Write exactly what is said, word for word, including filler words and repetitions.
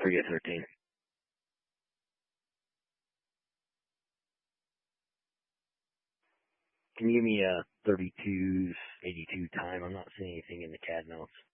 three of thirteen. Can you give me a thirty-two eighty-two time? I'm not seeing anything in the C A D notes.